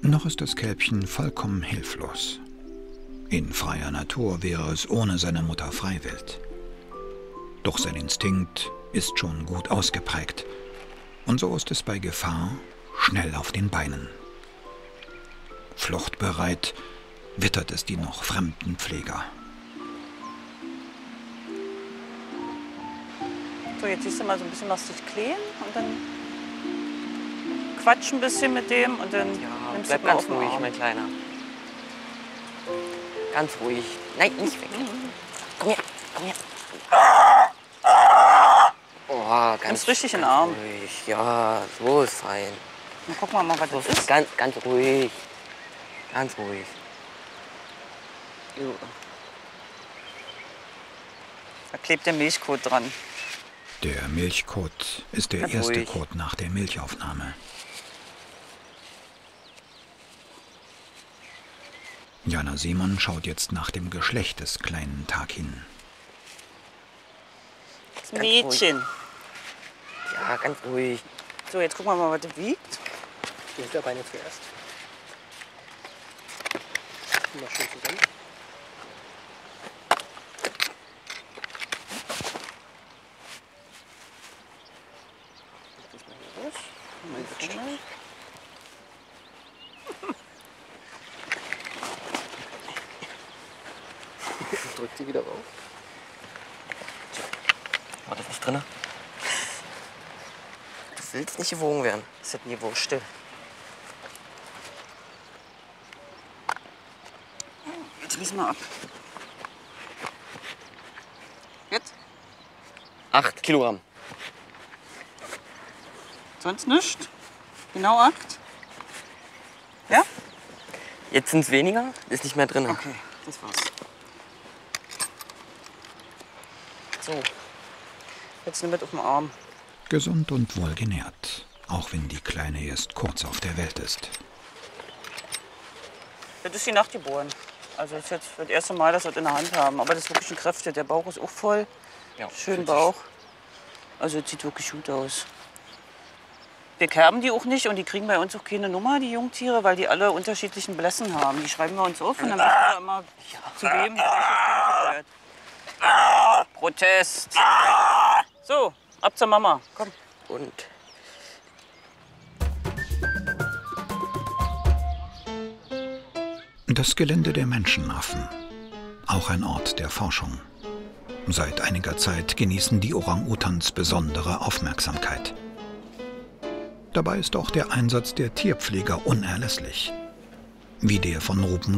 Noch ist das Kälbchen vollkommen hilflos. In freier Natur wäre es ohne seine Mutter freiwild. Doch sein Instinkt ist schon gut ausgeprägt. Und so ist es bei Gefahr schnell auf den Beinen. Fluchtbereit wittert es die noch fremden Pfleger. So, jetzt siehst du mal so ein bisschen, machst dich clean und dann quatsch ein bisschen mit dem und dann nimmst bleib du mal ganz auf den ruhig, Arm. mein Kleiner. Ganz ruhig. Nein, nicht weg. Komm her, komm her. Oh, ganz Nimmst richtig in den Arm. ruhig. Ja, so ist fein. Dann gucken wir mal, was So das ist. ganz ruhig. Ganz ruhig. Jo. Da klebt der Milchkot dran. Der Milchkot ist der Ganz erste ruhig. Kot nach der Milchaufnahme. Jana Simon schaut jetzt nach dem Geschlecht des kleinen Takin. Das Mädchen. Ja, ganz ruhig. So, jetzt gucken wir mal, was das wiegt. Die Hinterbeine zuerst. Mal schön zusammen. Drückt sie wieder rauf. War das was drin? Du willst nicht gewogen werden. Das ist nie Wurst. Jetzt wissen wir ab. Jetzt? 8 Kilogramm. Sonst nichts? Genau 8? Ja? Jetzt sind es weniger, ist nicht mehr drin. Okay, das war's. So, jetzt nimm mit auf den Arm. Gesund und wohlgenährt, auch wenn die Kleine erst kurz auf der Welt ist. Das ist die Nacht geboren. Also das ist jetzt das erste Mal, dass wir das in der Hand haben. Aber das ist wirklich ein Kräfte. Der Bauch ist auch voll. Ja, Schön Bauch. Also das sieht wirklich gut aus. Wir kerben die auch nicht und die kriegen bei uns auch keine Nummer, die Jungtiere, weil die alle unterschiedlichen Blässen haben. Die schreiben wir uns auf und dann wissen wir immer, zu wem welches Kind gehört. Protest. So, ab zur Mama. Komm. Und Das Gelände der Menschenaffen, auch ein Ort der Forschung. Seit einiger Zeit genießen die Orang-Utans besondere Aufmerksamkeit. Dabei ist auch der Einsatz der Tierpfleger unerlässlich, wie der von Rupen